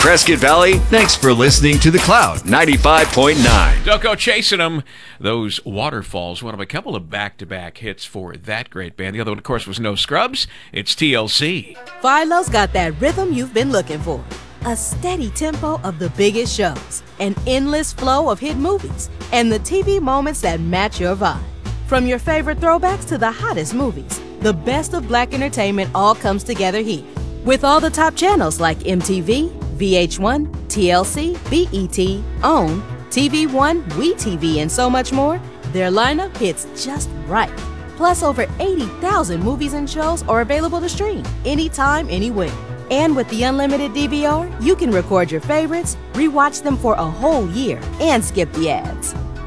Prescott Valley, thanks for listening to The Cloud 95.9. Don't go chasing them. Those Waterfalls, one of a couple of back-to-back hits for that great band. The other one, of course, was No Scrubs. It's TLC. Philo's got that rhythm you've been looking for. A steady tempo of the biggest shows, an endless flow of hit movies, and the TV moments that match your vibe. From your favorite throwbacks to the hottest movies, the best of Black entertainment all comes together here. With all the top channels like MTV, VH1, TLC, BET, OWN, TV One, WeTV, and so much more, their lineup hits just right. Plus, over 80,000 movies and shows are available to stream anytime, anywhere. And with the unlimited DVR, you can record your favorites, rewatch them for a whole year, and skip the ads.